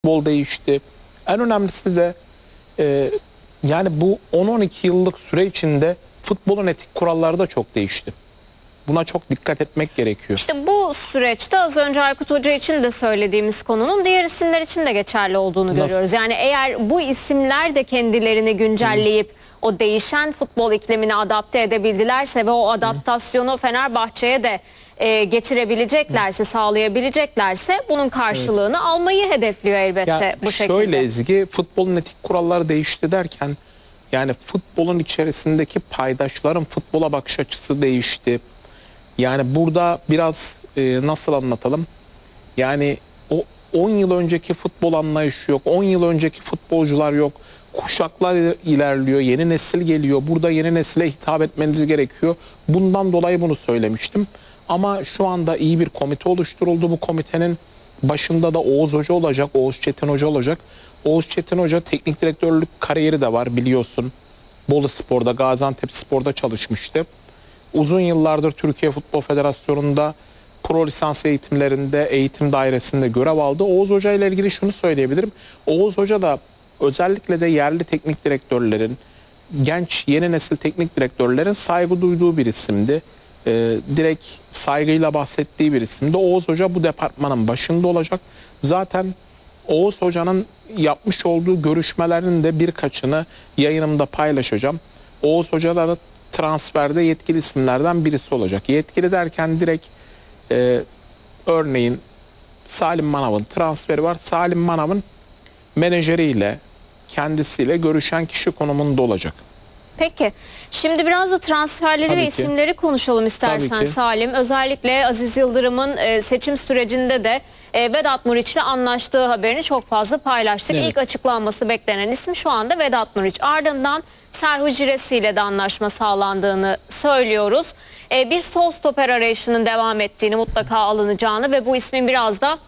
futbol değişti. En önemlisi de yani bu 10-12 yıllık süre içinde futbolun etik kuralları da çok değişti. Buna çok dikkat etmek gerekiyor. İşte bu süreçte az önce Aykut Hoca için de söylediğimiz konunun diğer isimler için de geçerli olduğunu görüyoruz. Yani eğer bu isimler de kendilerini güncelleyip o değişen futbol iklimine adapte edebildilerse ve o adaptasyonu Fenerbahçe'ye de getirebileceklerse, sağlayabileceklerse bunun karşılığını almayı hedefliyor elbette bu şekilde. Şöyle Ezgi, futbolun etik kuralları değişti derken yani futbolun içerisindeki paydaşların futbola bakış açısı değişti. Yani burada biraz nasıl anlatalım? Yani o 10 yıl önceki futbol anlayışı yok. 10 yıl önceki futbolcular yok. Kuşaklar ilerliyor. Yeni nesil geliyor. Burada yeni nesile hitap etmeniz gerekiyor. Bundan dolayı bunu söylemiştim. Ama şu anda iyi bir komite oluşturuldu. Bu komitenin başında da Oğuz Hoca olacak. Oğuz Çetin Hoca olacak. Oğuz Çetin Hoca teknik direktörlük kariyeri de var biliyorsun. Boluspor'da, Gaziantepspor'da çalışmıştı. Uzun yıllardır Türkiye Futbol Federasyonu'nda pro lisans eğitimlerinde, eğitim dairesinde görev aldı. Oğuz Hoca ile ilgili şunu söyleyebilirim. Oğuz Hoca da özellikle de yerli teknik direktörlerin, genç yeni nesil teknik direktörlerin saygı duyduğu bir isimdi. Direkt saygıyla bahsettiği bir isimdi. Oğuz Hoca bu departmanın başında olacak. Zaten Oğuz Hoca'nın yapmış olduğu görüşmelerin de birkaçını yayınımda paylaşacağım. Oğuz Hoca da transferde yetkili isimlerden birisi olacak. Yetkili derken direkt örneğin Salim Manav'ın transferi var. Salim Manav'ın menajeriyle, kendisiyle görüşen kişi konumunda olacak. Peki. Şimdi biraz da transferleri Tabii ve ki. isimleri konuşalım istersen Salim. Özellikle Aziz Yıldırım'ın seçim sürecinde de Vedat Muriç'le anlaştığı haberini çok fazla paylaştık. Evet. İlk açıklanması beklenen isim şu anda Vedat Muriç. Ardından Serhu Giresi ile de anlaşma sağlandığını söylüyoruz. Bir sol stoper arayışının devam ettiğini, mutlaka alınacağını ve bu ismin biraz da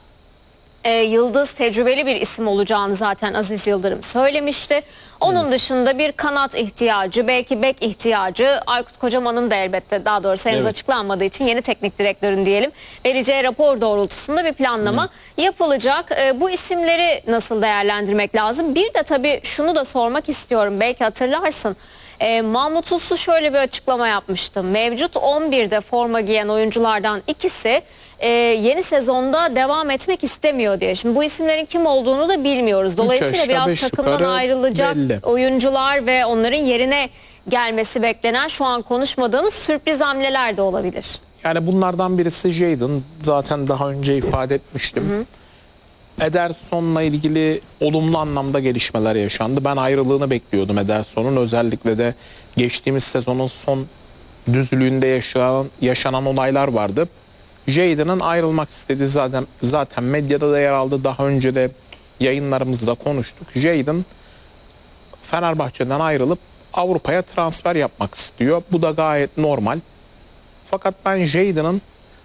yıldız, tecrübeli bir isim olacağını zaten Aziz Yıldırım söylemişti. Onun dışında bir kanat ihtiyacı, belki bek ihtiyacı, Aykut Kocaman'ın da elbette, daha doğrusu henüz açıklanmadığı için yeni teknik direktörün diyelim vereceği rapor doğrultusunda bir planlama yapılacak. Bu isimleri nasıl değerlendirmek lazım? Bir de tabii şunu da sormak istiyorum, belki hatırlarsın. Mahmut Uslu şöyle bir açıklama yapmıştı. Mevcut 11'de forma giyen oyunculardan ikisi yeni sezonda devam etmek istemiyor diye. Şimdi bu isimlerin kim olduğunu da bilmiyoruz. Dolayısıyla biraz takımdan ayrılacak oyuncular ve onların yerine gelmesi beklenen, şu an konuşmadığımız sürpriz hamleler de olabilir. Yani bunlardan birisi Jadon. Zaten daha önce ifade etmiştim. Ederson'la ilgili olumlu anlamda gelişmeler yaşandı. Ben ayrılığını bekliyordum Ederson'un. Özellikle de geçtiğimiz sezonun son düzlüğünde yaşanan olaylar vardı. Jadon'ın ayrılmak istediği zaten medyada da yer aldı. Daha önce de yayınlarımızda konuştuk. Jadon Fenerbahçe'den ayrılıp Avrupa'ya transfer yapmak istiyor. Bu da gayet normal. Fakat ben Jadon'ın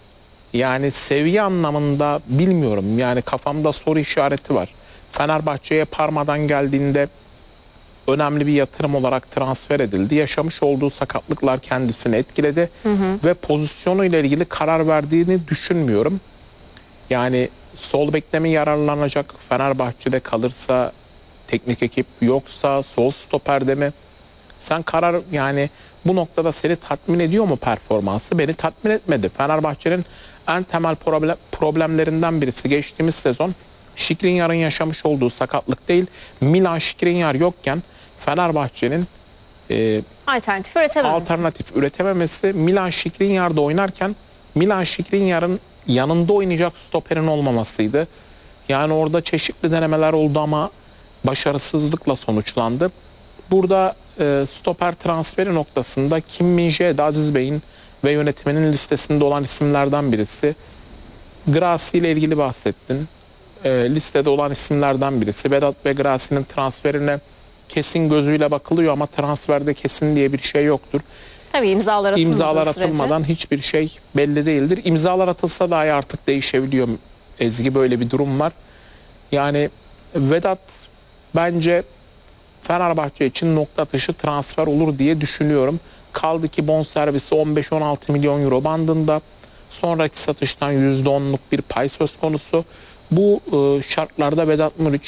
yani seviye anlamında bilmiyorum. Yani kafamda soru işareti var. Fenerbahçe'ye Parma'dan geldiğinde önemli bir yatırım olarak transfer edildi. Yaşamış olduğu sakatlıklar kendisini etkiledi. Ve pozisyonu ile ilgili karar verdiğini düşünmüyorum. Yani sol bekle mi yararlanacak, Fenerbahçe'de kalırsa teknik ekip, yoksa sol stoperde mi? Sen karar, yani bu noktada seni tatmin ediyor mu performansı? Beni tatmin etmedi. Fenerbahçe'nin en temel problemlerinden birisi geçtiğimiz sezon Skriniar'ın yaşamış olduğu sakatlık değil. Milan Skriniar yokken Fenerbahçe'nin alternatif üretememesi. Milan Skriniar'da oynarken Milan Skriniar'ın yanında oynayacak stoperin olmamasıydı. Yani orada çeşitli denemeler oldu ama başarısızlıkla sonuçlandı. Burada stoper transferi noktasında Kim Min-jae de Aziz Bey'in ve yönetiminin listesinde olan isimlerden birisi. Grassi ile ilgili bahsettin. Listede olan isimlerden birisi. Vedat ve Grassi'nin transferine kesin gözüyle bakılıyor ama transferde kesin diye bir şey yoktur. Tabii imzalar atılmadan hiçbir şey belli değildir. İmzalar atılsa dahi artık değişebiliyor Ezgi, böyle bir durum var. Yani Vedat bence Fenerbahçe için nokta atışı transfer olur diye düşünüyorum. Kaldı ki bonservisi 15-16 milyon euro bandında. Sonraki satıştan %10'luk bir pay söz konusu. Bu şartlarda Vedat Muriç